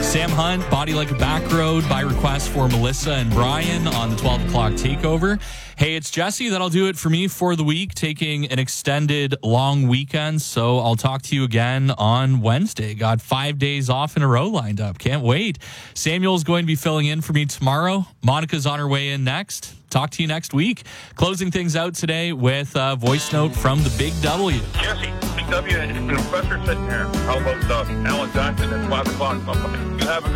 Sam Hunt, Body Like a Back Road by request for Melissa and Brian on the 12 o'clock takeover. Hey, it's Jesse. That'll do it for me for the week, taking an extended long weekend. So I'll talk to you again on Wednesday. Got 5 days off in a row lined up. Can't wait. Samuel's going to be filling in for me tomorrow. Monica's on her way in next. Talk to you next week. Closing things out today with a voice note from the Big W. Jesse, Big W and Professor sitting here. How about Alan Johnson at 5 o'clock? You have a good